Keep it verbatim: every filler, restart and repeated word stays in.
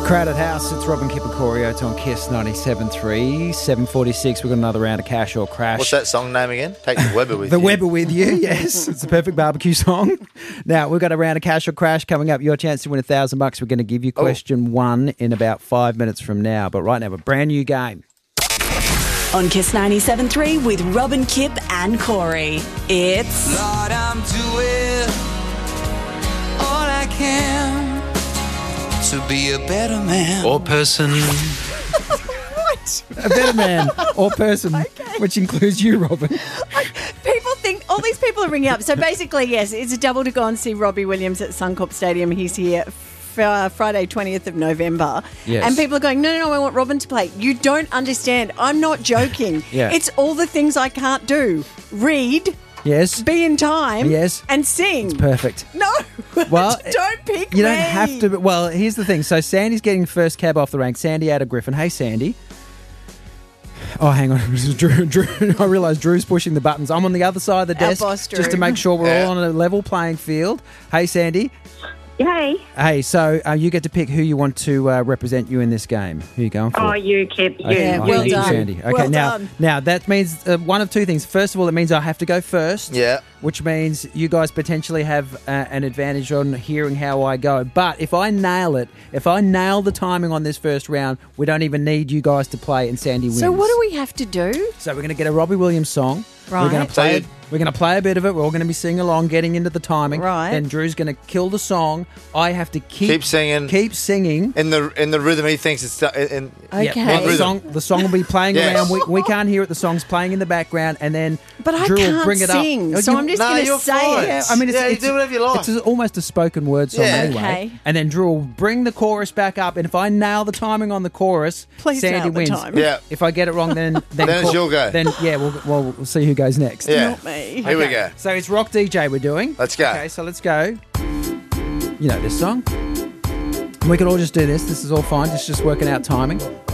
Crowded House, it's Robin Kip and Corey Oates on Kiss ninety-seven point three, seven forty-six. We've got another round of Cash or Crash. What's that song name again? Take the Weber with the you. The Weber with you, yes. It's a perfect barbecue song. Now, we've got a round of Cash or Crash coming up. Your chance to win a thousand bucks. We're going to give you question oh. one in about five minutes from now. But right now, a brand new game. On Kiss ninety-seven point three with Robin, Kip and Corey. It's... Lord, I'm doing all I can to be a better man. Or person. What? A better man or person, okay. Which includes you, Robin. People think, all these people are ringing up. So basically, yes, it's a double to go and see Robbie Williams at Suncorp Stadium. He's here Uh, Friday, twentieth of November. Yes. And people are going, no, no, no, I want Robin to play. You don't understand. I'm not joking. Yeah. It's all the things I can't do. Read. Yes. Be in time. Yes. And sing. It's perfect. No. Well, don't pick You me. don't have to. Well, here's the thing. So Sandy's getting first cab off the rank. Sandy out of Griffin. Hey, Sandy. Oh, hang on. Drew, Drew, I realise Drew's pushing the buttons. I'm on the other side of the Our desk boss, Drew. just to make sure we're Yeah. all on a level playing field. Hey, Sandy. Hey. Hey, so uh, you get to pick who you want to uh, represent you in this game. Who are you going for? Oh, you, Kip. You. Okay, Yeah, oh, well thank you, done. Sandy. Okay, Well now, done. now that means uh, one of two things. First of all, it means I have to go first. Yeah. Which means you guys potentially have uh, an advantage on hearing how I go. But if I nail it, if I nail the timing on this first round, we don't even need you guys to play, and Sandy wins. So what do we have to do? So we're going to get a Robbie Williams song. Right. We're going to play. So it. We're going to play a bit of it. We're all going to be singing along, getting into the timing. Right. Then Drew's going to kill the song. I have to keep Keep singing. Keep singing. In the in the rhythm he thinks it's... In, Okay. Yeah, the Rhythm. song, the song will be playing Yes. around. We, we can't hear it. The song's playing in the background, and then But I Drew will can't bring it sing, up. so You- I'm just No, going to you're say fine. it. Yeah, I mean, it's, Yeah, you it's, do whatever you like. It's a- almost a spoken word song Yeah. anyway. Okay. And then Drew will bring the chorus back up, and if I nail the timing on the chorus, Please Sandy nail the wins. time. Yeah. If I get it wrong, then then, Then it's your go. Then yeah, we'll, we'll we'll see who goes next. Yeah. Not me. Here we Okay, go. So it's Rock D J we're doing. Let's go. Okay, so let's go. You know this song. We could all just do this. This is all fine. It's just working out timing.